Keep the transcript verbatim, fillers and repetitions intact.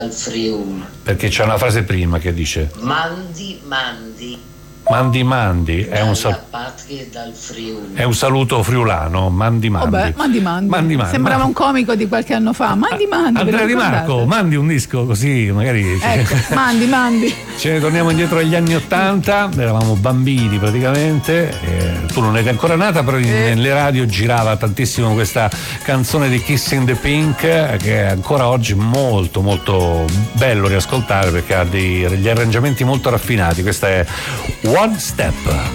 Al Friuli. Perché c'è una frase prima che dice Mandi, mandi. Mandi mandi, è un, sal- patria dal Friuli. è un saluto friulano, mandi mandi. Vabbè, mandi mandi. Mandi, mandi. Sembrava un comico di qualche anno fa. Mandi mandi. Andrea Di Marco, mandi un disco così magari. Ecco, mandi mandi. Ce ne torniamo indietro agli anni Ottanta, eravamo bambini praticamente, eh, tu non eri ancora nata, però in, Eh. nelle radio girava tantissimo questa canzone di Kissing the Pink, che è ancora oggi molto molto bello riascoltare perché ha dei, degli arrangiamenti molto raffinati. Questa è One Step.